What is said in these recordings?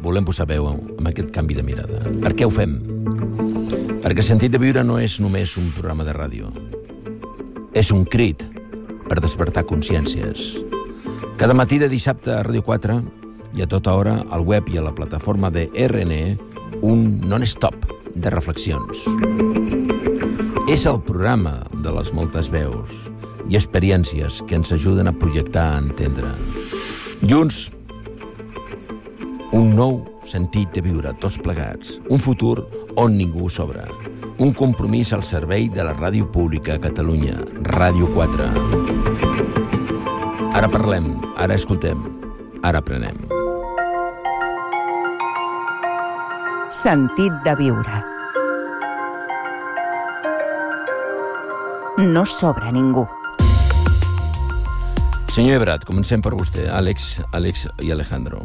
volem posar veu amb aquest canvi de mirada. Per què ho fem? Perquè Sentit de Viure no és només un programa de ràdio. És un crit per despertar consciències. Cada matí de dissabte a Ràdio 4 i a tota hora al web i a la plataforma de RNE un non-stop de reflexions. És el programa de les moltes veus i experiències que ens ajuden a projectar, a entendre. Junts, un nou sentit de viure, tots plegats. Un futur on ningú sobra. Un compromís al servei de la ràdio pública a Catalunya, Ràdio 4. Ara parlem, ara escoltem, ara aprenem. Sentit de viure. No sobra ningú. Senyor Ebrat, comencem per vostè, Àlex i Alejandro.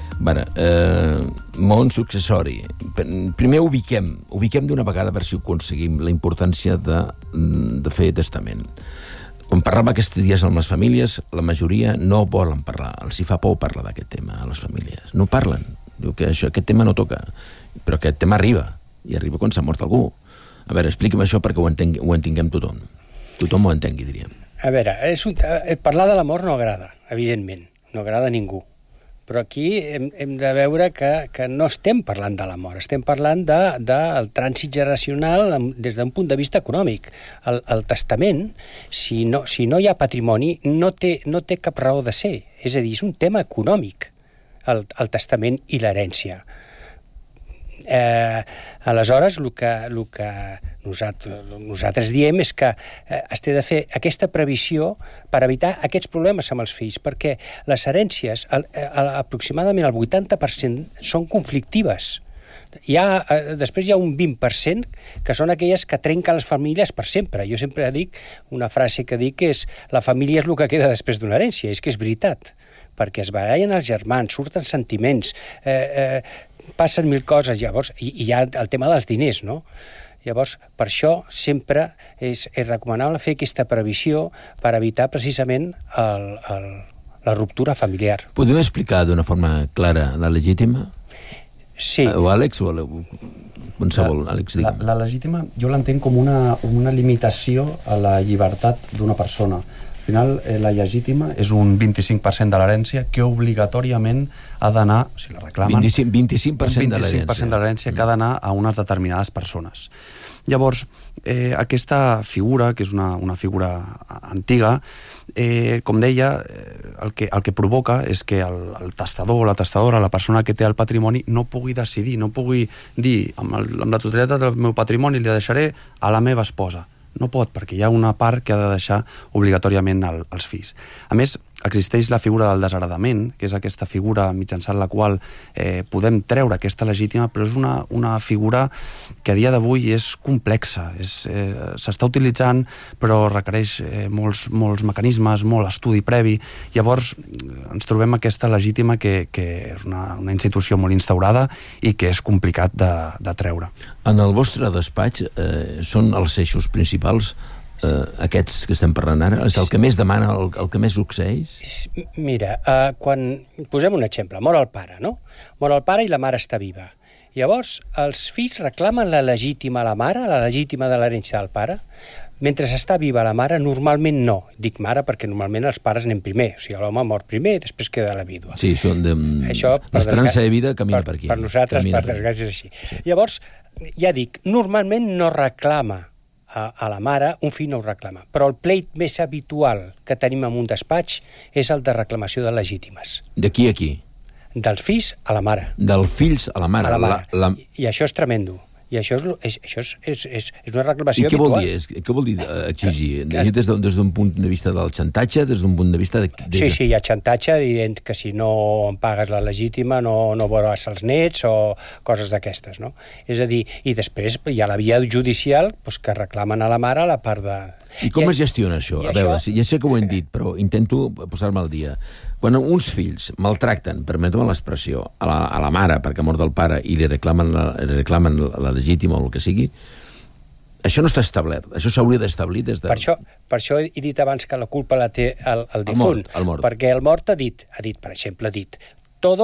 Món successori. Primer ubiquem d'una vegada per si ho aconseguim la importància de fer testament. Quan parlava aquests dies amb les famílies, la majoria no volen parlar. Els hi fa por parlar d'aquest tema a les famílies. No parlen. Diu que aquest tema no toca. Però aquest tema arriba. I arriba quan s'ha mort algú. A veure, expliqui'm això perquè ho entenguem tothom. Tothom ho entengui, diríem. A veure, parlar de la mort no agrada, evidentment. No agrada a ningú. Però aquí hem de veure que no estem parlant de la mort, estem parlant del trànsit generacional des d'un punt de vista econòmic. El testament, si no hi ha patrimoni, no té cap raó de ser. És a dir, és un tema econòmic, el testament i l'herència. Aleshores, el que nosaltres diem és que es té de fer aquesta previsió per evitar aquests problemes amb els fills, perquè les herències, aproximadament el 80% són conflictives. Després hi ha un 20% que són aquelles que trenquen les famílies per sempre. Jo sempre dic, una frase que dic és la família és el que queda després d'una herència, és que és veritat, perquè es barallen els germans, surten sentiments, passen mil coses, llavors, i hi ha el tema dels diners, no? Llavors, per això sempre és recomanable fer aquesta previsió per evitar precisament la ruptura familiar. Podem explicar d'una forma clara la legítima? Sí. O Àlex, o qualsevol, Àlex, digue'm. La legítima jo l'entenc com una limitació a la llibertat d'una persona. Al final, la legítima és un 25% de l'herència que obligatòriament ha d'anar, si la reclamen... 25% de l'herència. 25% de l'herència que ha d'anar a unes determinades persones. Llavors, aquesta figura, que és una figura antiga, com deia, el que provoca és que el testador o la testadora, la persona que té el patrimoni, no pugui decidir, no pugui dir amb la totalitat del meu patrimoni li deixaré a la meva esposa. No pot, perquè hi ha una part que ha de deixar obligatòriament als fills. A més, existeix la figura del desheredament, que és aquesta figura mitjançant la qual podem treure aquesta legítima, però és una figura que a dia d'avui és complexa. S'està utilitzant, però requereix molts mecanismes, molt estudi previ. Llavors, ens trobem aquesta legítima que és una institució molt instaurada i que és complicat de treure. En el vostre despatx són els eixos principals aquests que estem parlant ara? És el que més demana, el que més succeeix? Mira, quan posem un exemple, mor el pare, no? Mor el pare i la mare està viva. Llavors, els fills reclamen la legítima a la mare, la legítima de l'herència del pare. Mentre està viva la mare, normalment no. Dic mare perquè normalment els pares anem primer. O sigui, l'home mor primer i després queda la vídua. Sí, l'esperança de vida camina per aquí. Per nosaltres, per desgràcia, és així. Sí. Llavors, ja dic, normalment no reclama a la mare, un fill no ho reclama. Però el pleit més habitual que tenim en un despatx és el de reclamació de legítimes. De qui a qui? Dels fills a la mare. Dels fills a la mare. A la mare. I això és tremendo. I això és una reclamació habitual. I què vol dir exigir? Des d'un punt de vista del xantatge, des d'un punt de vista de... Sí, hi ha xantatge dient que si no em pagues la legítima no veuràs els nets o coses d'aquestes, no? És a dir, i després hi ha la via judicial que reclamen a la mare la part de... I com es gestiona això? A veure, ja sé que ho hem dit, però intento posar-me al dia. Quan uns fills maltracten, permetem l'expressió, a la mare perquè ha mort el pare i li reclamen la legítima o el que sigui, això no està establert. Això s'hauria d'establir des de... Per això he dit abans que la culpa la té el difunt. El mort. Perquè el mort ha dit, per exemple, todo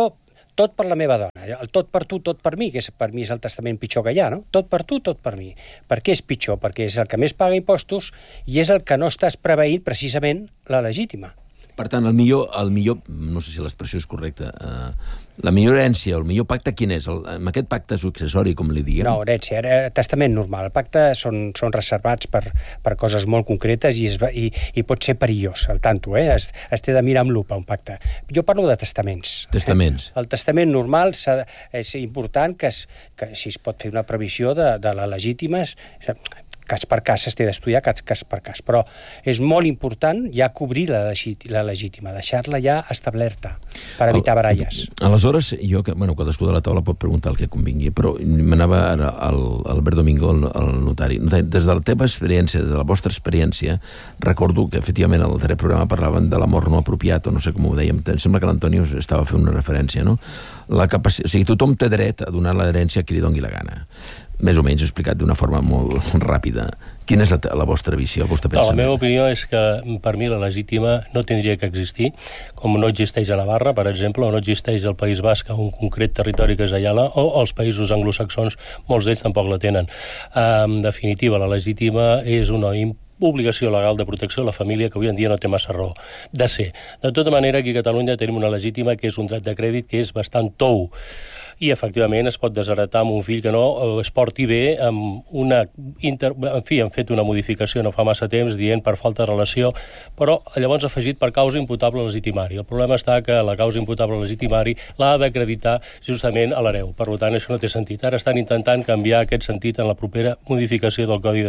tot per la meva dona. El tot per tu, tot per mi, que per mi és el testament pitjor que hi ha, no? Tot per tu, tot per mi. Per què és pitjor? Perquè és el que més paga impostos i és el que no estàs preveint precisament la legítima. Per tant, el millor, no sé si l'expressió és correcta, la millor herència o el millor pacte quin és? Amb aquest pacte successori, com li diguem? No, herència, testament normal. El pacte són reservats per coses molt concretes i pot ser perillós, al tanto, es té de mirar amb lupa, un pacte. Jo parlo de testaments. Testaments. El testament normal és important que si es pot fer una previsió de la legítima, cas per cas s'ha d'estudiar cas per cas, però és molt important ja cobrir la legítima, deixar-la ja establerta per evitar baralles. Aleshores, cadascú de la taula pot preguntar el que convingui, però m'anava ara Albert Domingo, el notari. Des de la teva experiència, de la vostra experiència, recordo que efectivament al darrer programa parlaven de l'amor no apropiat, o no sé com ho dèiem, em sembla que l'Antonio estava fent una referència, no? O sigui, tothom té dret a donar l'herència a qui li doni la gana. Més o menys explicat d'una forma molt ràpida. Quina és la vostra visió, el vostre pensament? La meva opinió és que per mi la legítima no tindria que existir, com no existeix a Navarra, per exemple, o no existeix al País Basc, un concret territori que és Ayala, o els països anglosaxons, molts d'ells tampoc la tenen. En definitiva, la legítima és una obligació legal de protecció a la família que avui en dia no té massa raó de ser. De tota manera, aquí a Catalunya tenim una legítima que és un dret de crèdit que és bastant tou i efectivament es pot desheretar amb un fill que no es porti bé amb una... En fi, han fet una modificació no fa massa temps dient per falta de relació, però llavors ha afegit per causa imputable legitimari. El problema està que la causa imputable legitimari l'ha d'acreditar justament a l'hereu. Per tant, això no té sentit. Ara estan intentant canviar aquest sentit en la propera modificació del Codi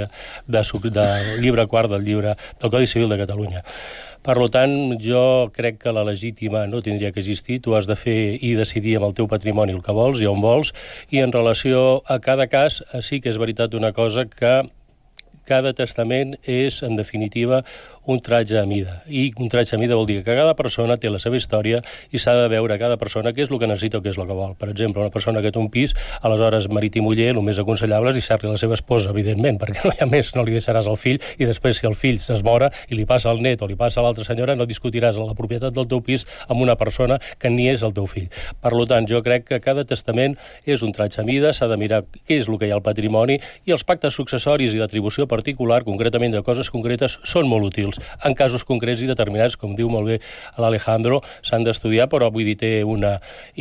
del llibre quart del Codi Civil de Catalunya. Per tant, jo crec que la legítima no tindria que existir. Tu has de fer i decidir amb el teu patrimoni el que vols i on vols, i en relació a cada cas sí que és veritat una cosa, que cada testament és, en definitiva, un tratge a mida. I un tratge a mida vol dir que cada persona té la seva història i s'ha de veure cada persona què és el que necessita o què és el que vol. Per exemple, una persona que té un pis, aleshores marit i muller, el més aconsellable és deixar-li a la seva esposa, evidentment, perquè no hi ha més, no li deixaràs al fill, i després si el fill s'esmora i li passa al net o li passa a l'altra senyora, no discutiràs la propietat del teu pis amb una persona que ni és el teu fill. Per tant, jo crec que cada testament és un tratge a mida, s'ha de mirar què és el que hi ha al patrimoni, i els pactes successoris i d'atribució particular, concretament de coses concretes, són molt útils. En casos concrets i determinats, com diu molt bé l'Alejandro, s'han d'estudiar, però vull dir, té una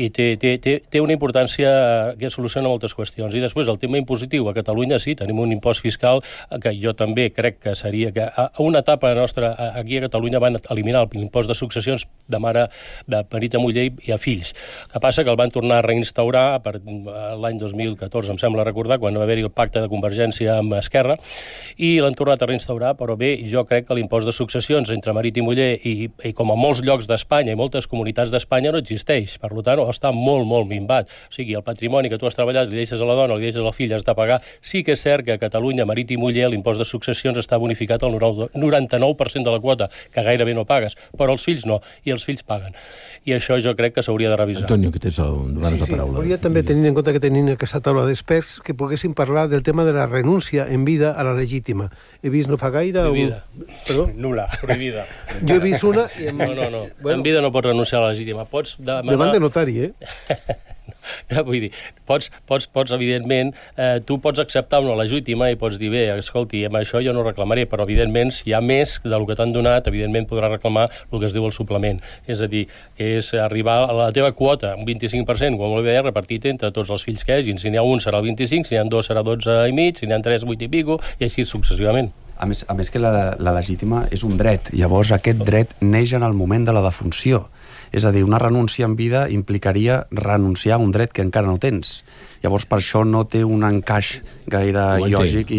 importància que soluciona moltes qüestions. I després el tema impositiu. A Catalunya sí, tenim un impost fiscal que jo també crec que seria que a una etapa nostra aquí a Catalunya van eliminar l'impost de successions de mare, de marit a muller i a fills. El que passa que el van tornar a reinstaurar per l'any 2014, em sembla recordar, quan va haver-hi el pacte de Convergència amb Esquerra, i l'han tornat a reinstaurar, però bé, jo crec que l'impost de successions entre marit i muller i com a molts llocs d'Espanya i moltes comunitats d'Espanya no existeix. Per tant, està molt, molt minvat. O sigui, el patrimoni que tu has treballat li deixes a la dona o li deixes al fill, has de pagar. Sí que és cert que a Catalunya, marit i muller, l'impost de successions està bonificat al 99% de la quota, que gairebé no pagues, però els fills no, i els fills paguen. I això jo crec que s'hauria de revisar. Antonio, que tens la paraula. Volia també tenir en compte que tenim aquesta taula d'experts que poguessin parlar del tema de la renúncia en vida a la legítima. He vist no fa gaire... Perdó? Nula. Prohibida. Jo he vist una... No. Bueno, en vida no pots renunciar a la legítima. Pots demanar... Davant de notari, Vull dir, pots evidentment, tu pots acceptar una legítima i pots dir, bé, escolti, amb això jo no reclamaré, però evidentment, si hi ha més del que t'han donat, evidentment podràs reclamar el que es diu el suplement. És a dir, que és arribar a la teva quota, un 25%, com molt bé, repartit entre tots els fills que hagin. Si n'hi ha un serà el 25, si n'hi ha dos serà 12 i mig, si n'hi ha 3, 8 i pico, i així successivament. A més que la legítima és un dret, llavors aquest dret neix en el moment de la defunció. És a dir, una renúncia en vida implicaria renunciar a un dret que encara no tens. Llavors, per això no té un encaix gaire lògic.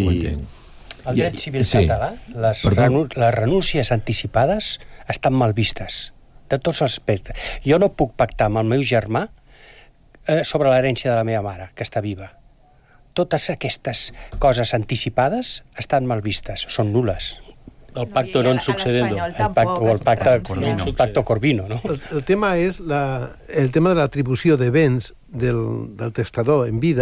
El dret civil català, les renúncies anticipades estan mal vistes, de tots els aspectes. Jo no puc pactar amb el meu germà sobre l'herència de la meva mare, que està viva. Totes aquestes coses anticipades estan mal vistes, són nules. El pacto non sucedendo. El pacto Corvino, no? El tema és el tema de l'atribució de béns del testador en vida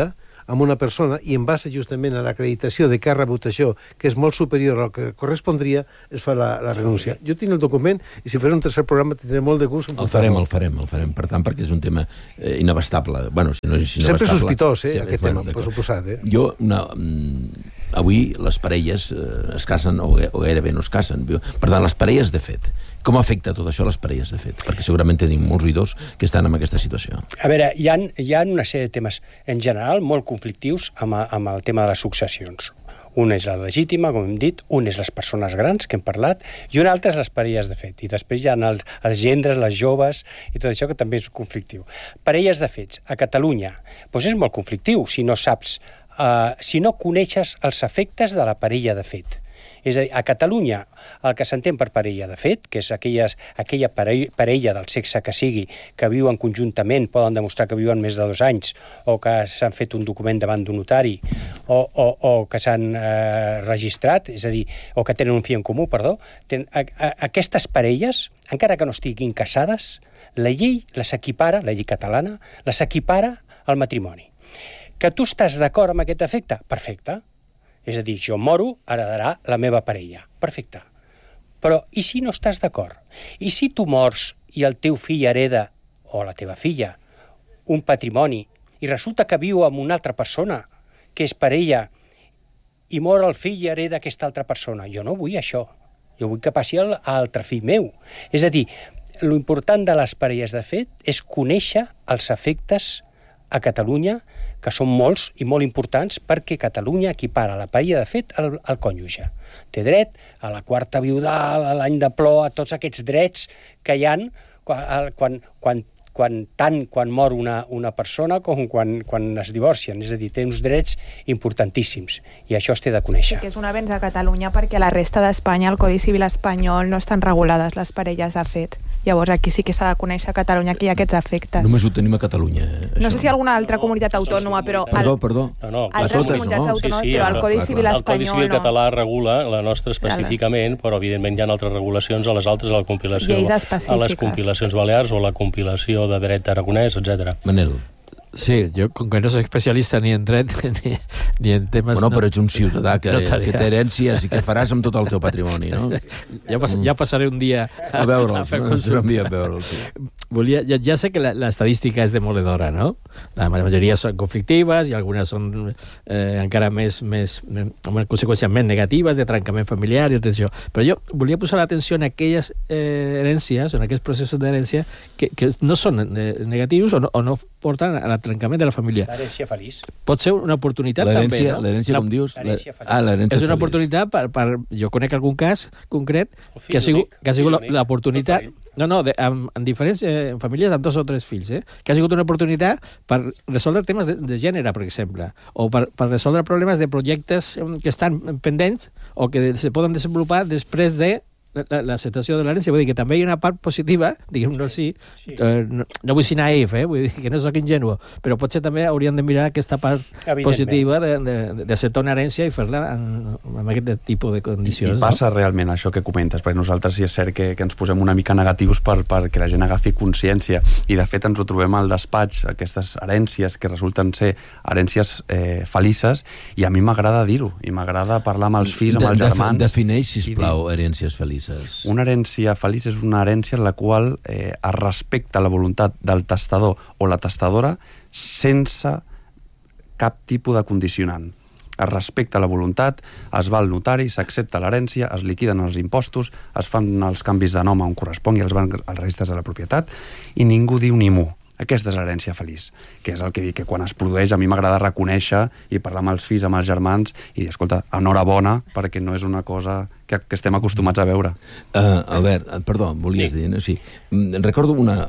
amb una persona i en base justament a l'acreditació de que ha rebut això, que és molt superior al que correspondria, es fa la renúncia. Jo tinc el document i si faré un tercer programa tindré molt de gust. El farem, per tant, perquè és un tema inabastable. Bueno, si no és inabastable... Sempre sospitós, aquest tema, per suposat. Jo, avui les parelles es casen o gairebé no es casen. Per tant, les parelles de fet, com afecta tot això a les parelles de fet? Perquè segurament tenim molts oïdors que estan en aquesta situació. A veure, hi ha una sèrie de temes, en general, molt conflictius amb el tema de les successions. Un és la legítima, com hem dit, un és les persones grans, que hem parlat, i un altre és les parelles de fet. I després hi ha els gendres, les joves, i tot això que també és conflictiu. Parelles de fets, a Catalunya, doncs és molt conflictiu si no saps, si no coneixes els efectes de la parella de fet. És a dir, a Catalunya el que s'entén per parella de fet, que és aquella parella del sexe que sigui, que viuen conjuntament, poden demostrar que viuen més de 2 anys, o que s'han fet un document davant d'un notari, o que s'han registrat, és a dir, o que tenen un fill en comú, perdó. Aquestes parelles, encara que no estiguin casades, la llei les equipara, la llei catalana, les equipara al matrimoni. Que tu estàs d'acord amb aquest efecte? Perfecte. És a dir, jo moro, heredarà la meva parella. Perfecte. Però i si no estàs d'acord? I si tu mors i el teu fill hereda, o la teva filla, un patrimoni, i resulta que viu amb una altra persona, que és parella, i mor el fill i hereda aquesta altra persona? Jo no vull això. Jo vull que passi a l'altre fill meu. És a dir, l'important de les parelles de fet és conèixer els efectes a Catalunya, que són molts i molt importants, perquè Catalunya equipara la parella de fet al cònjuge. Té dret a la quarta viudal, a l'any de plor, a tots aquests drets que hi ha quan mor una persona com quan es divorcien. És a dir, té uns drets importantíssims i això es té de conèixer. Sí, que és un avenç a Catalunya perquè a la resta d'Espanya, al Codi Civil espanyol, no estan regulades les parelles de fet. Llavors aquí sí que s'ha de conèixer a Catalunya que hi ha aquests efectes. Només ho tenim a Catalunya. No sé si alguna altra comunitat autònoma, però... Perdó. Altres comunitats autònomes, però el Codi Civil espanyol no. El Codi Civil català regula, la nostra específicament, però evidentment hi ha altres regulacions a les altres, a la compilació, a les compilacions balears o la compilació de dret aragonès, etc. Manel. Sí, yo con que no soy especialista ni en dret ni en temes... Bueno, però ets un ciutadà que té herències i que faràs amb tot el teu patrimoni, no? Ja passaré un dia a veure'ls. Ja sé que la estadística és demoledora, no? La majoria són conflictives i algunes són encara més amb conseqüències més negatives, de trencament familiar i tot això. Però jo volia posar l'atenció en aquelles herències, en aquells processos d'herència que no són negatius o no porten a trencament de la família. L'herència feliç. Pot ser una oportunitat també, no? L'herència, com dius? L'herència feliç. És una oportunitat jo conec algun cas concret que ha sigut l'oportunitat... en diferents famílies amb 2 o 3 fills, que ha sigut una oportunitat per resoldre temes de gènere, per exemple, o per resoldre problemes de projectes que estan pendents o que se poden desenvolupar després de la situació de l'herència. Vull dir que també hi ha una part positiva, diguem-ho així, no vull ser naïf, vull dir que no soc ingenu, però potser també hauríem de mirar aquesta part positiva d'acceptar una herència i fer-la amb aquest tipus de condicions. I passa realment això que comentes, perquè nosaltres sí és cert que ens posem una mica negatius perquè la gent agafi consciència, i de fet ens ho trobem al despatx, aquestes herències que resulten ser herències felices, i a mi m'agrada dir-ho, i m'agrada parlar amb els fills, amb els germans. Defineix, sisplau, herències felices. Una herència feliç és una herència en la qual es respecta la voluntat del testador o la testadora sense cap tipus de condicionant. Es respecta la voluntat, es va al notari, s'accepta l'herència, es liquiden els impostos, es fan els canvis de nom on correspongui als registres de la propietat i ningú diu ni mu. Aquesta és l'herència feliç, que és el que dic, que quan es produeix a mi m'agrada reconèixer i parlar amb els fills, amb els germans i dir, escolta, enhorabona, perquè no és una cosa que estem acostumats a veure. Albert, perdó, volies dir... Sí. Recordo una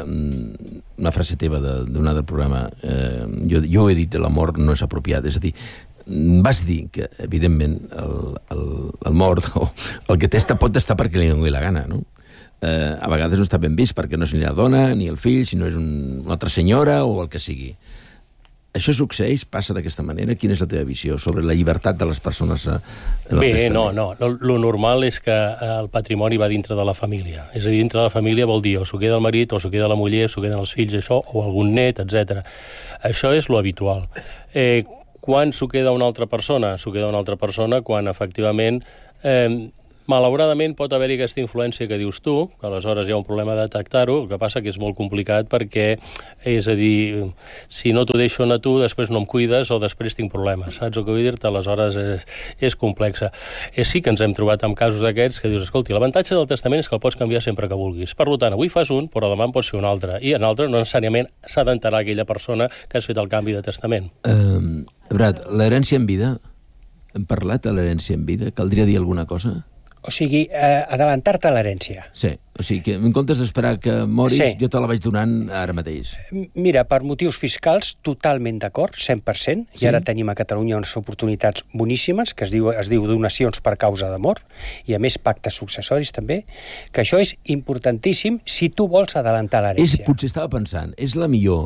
frase teva d'un altre programa. Jo he dit que la mort no és apropiat, és a dir, vas dir que, evidentment, el mort o el que testa pot testar perquè li doni la gana, no? A vegades no està ben vist perquè no és ni la dona ni el fill, sinó és una altra senyora o el que sigui. Això succeeix? Passa d'aquesta manera? Quina és la teva visió sobre la llibertat de les persones? Bé, no. Lo normal és que el patrimoni va dintre de la família. És a dir, dintre de la família vol dir o s'ho queda el marit, o s'ho queda la muller, s'ho queden els fills, això, o algun net, etc. Això és lo habitual. Quan s'ho queda una altra persona? S'ho queda una altra persona quan, efectivament, malauradament pot haver-hi aquesta influència que dius tu, que aleshores hi ha un problema de detectar-ho, el que passa que és molt complicat perquè, és a dir, si no t'ho deixo a tu, després no em cuides o després tinc problemes, saps el que vull dir-te? Aleshores és complexa. Sí que ens hem trobat amb casos d'aquests que dius, escolti, l'avantatge del testament és que el pots canviar sempre que vulguis. Per tant, avui fas un, però demà en pots fer un altre. I en altre no necessàriament s'ha d'enterar aquella persona que has fet el canvi de testament. Brad, l'herència en vida, hem parlat de l'herència en vida? Caldria dir alguna cosa? O sigui, adelantar-te a l'herència. Sí, o sigui, que en comptes d'esperar que moris, sí, jo te la vaig donant ara mateix. Mira, per motius fiscals, totalment d'acord, 100%, sí. I ara tenim a Catalunya unes oportunitats boníssimes, que es diu donacions per causa de mort, i a més pactes successoris també, que això és importantíssim si tu vols adelantar l'herència. Potser estava pensant, és la millor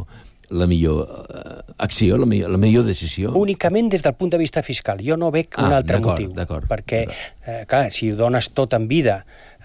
acció, la millor decisió? Únicament des del punt de vista fiscal. Jo no veig un altre motiu. Perquè, clar, si ho dones tot en vida,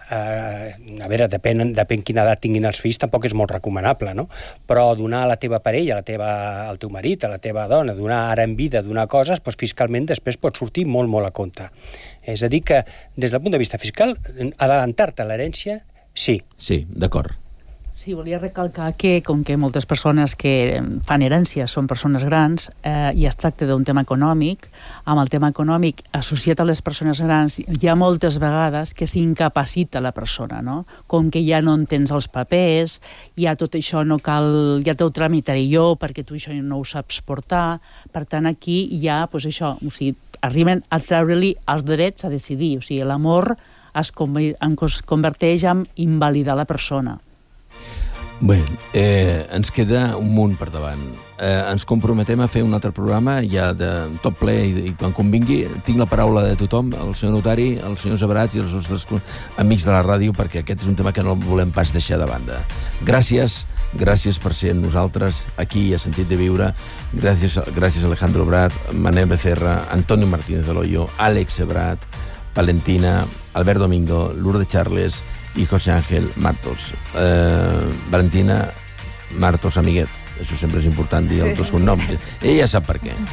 a veure, depèn quina edat tinguin els fills, tampoc és molt recomanable, no? Però donar a la teva parella, al teu marit, a la teva dona, donar ara en vida, donar coses, doncs fiscalment després pot sortir molt, molt a compte. És a dir que, des del punt de vista fiscal, adelantar-te a l'herència, sí. Sí, d'acord. Sí, volia recalcar que, com que moltes persones que fan herència són persones grans i es tracta d'un tema econòmic, amb el tema econòmic associat a les persones grans hi ha moltes vegades que s'incapacita la persona, no? Com que ja no en tens els papers, ja tot això no cal, ja t'ho tramitaré jo perquè tu això no ho saps portar, per tant aquí ja, doncs això, o sigui, arriben a treure-li els drets a decidir, o sigui, l'amor es converteix en invalidar la persona. Bé, ens queda un munt per davant. Ens comprometem a fer un altre programa ja de tot ple i quan convingui. Tinc la paraula de tothom, el senyor notari, el senyor Zebrats i els nostres amics de la ràdio, perquè aquest és un tema que no volem pas deixar de banda. Gràcies per ser amb nosaltres aquí a Sentit de Viure. Gràcies Alejandro Brad, Manel Becerra, Antonio Martínez de Loyo, Àlex Zebrat, Valentina, Albert Domingo, Lourdes Charles i José Ángel Martos. Valentina Martos Amiguet. Això sempre és important dir els dos cognoms. Ella sap per què.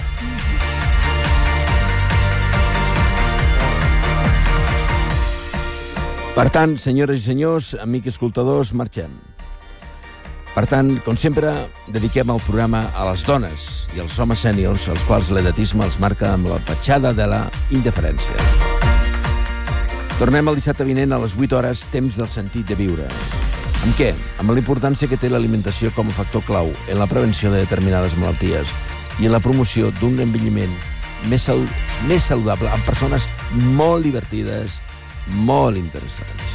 Per tant, senyores i senyors, amics escoltadors, marxem. Per tant, com sempre, dediquem el programa a les dones i als homes sèniors, als quals l'edatisme els marca amb la petjada de la indiferència. Tornem el dissabte vinent a les 8 hores, temps del sentit de viure. Amb què? Amb la importància que té l'alimentació com a factor clau en la prevenció de determinades malalties i en la promoció d'un envelliment més saludable amb persones molt divertides, molt interessants.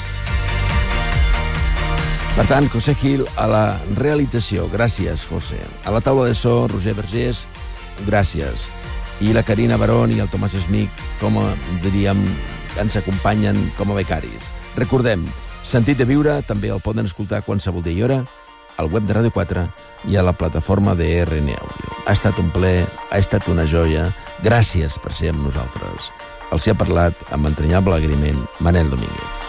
Per tant, José Gil a la realització. Gràcies, José. A la taula de so, Roger Vergés, gràcies. I la Carina Barón i el Tomàs Esmic, com diríem, ens acompanyen com a becaris. Recordem, Sentit de Viure també el poden escoltar qualsevol dia i hora al web de Ràdio 4 i a la plataforma de RN Audio. Ha estat un plaer, ha estat una joia. Gràcies per ser amb nosaltres. Els hi ha parlat amb entranyable agraïment Manel Domínguez.